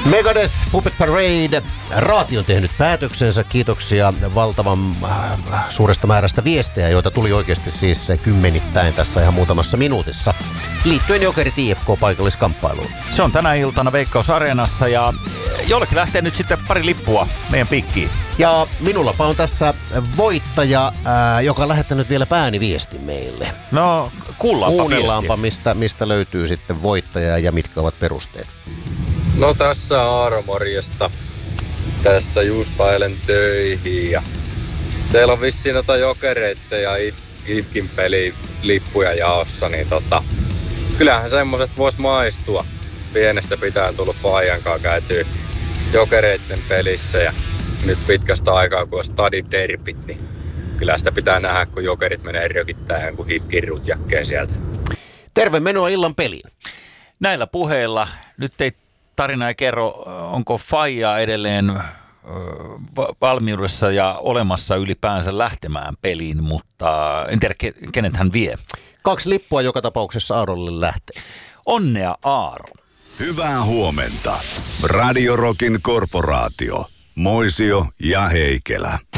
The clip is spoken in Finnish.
Megadeth, Puppet Parade. Raati on tehnyt päätöksensä. Kiitoksia valtavan suuresta määrästä viestejä, joita tuli oikeasti siis kymmenittäin tässä ihan muutamassa minuutissa. Liittyen Jokerit IFK-paikalliskamppailuun. Se on tänä iltana Veikkaus Areenassa ja jollekin lähtee nyt sitten pari lippua meidän pikkiin. Ja minulapa on tässä voittaja, joka on lähettänyt vielä ääniviestin meille. No, kuunnellaanpa mistä löytyy sitten voittaja ja mitkä ovat perusteet. No tässä Aaro, morjesta. Tässä just ailen töihin ja teillä on vissiin Jokereitten ja IFKin pelilippuja jaossa, niin kyllähän semmoset vois maistua. Pienestä pitää tullut faijankaan käytyy Jokereitten pelissä ja nyt pitkästä aikaa kun on stadin derbit, niin kyllä sitä pitää nähdä, kun Jokerit menee rökittää jonkun IFKin rutjakkeen sieltä. Terve menoa illan peliin. Näillä puheilla nyt ei tarina ei kerro, onko faijaa edelleen valmiudessa ja olemassa ylipäänsä lähtemään peliin, mutta en tiedä kenet hän vie. 2 lippua joka tapauksessa Aarolle lähtee. Onnea Aaro. Hyvää huomenta. Radio Rockin korporaatio. Moisio ja Heikelä.